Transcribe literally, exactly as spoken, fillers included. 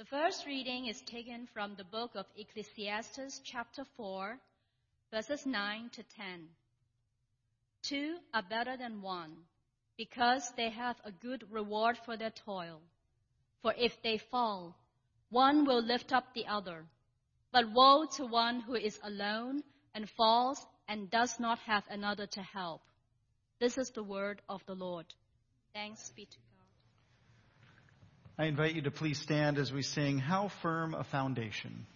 The first reading is taken from the book of Ecclesiastes, chapter four, verses nine to ten. Two are better than one, because they have a good reward for their toil. For if they fall, one will lift up the other. But woe to one who is alone and falls and does not have another to help. This is the word of the Lord. Thanks be to God. I invite you to please stand as we sing, How Firm a Foundation.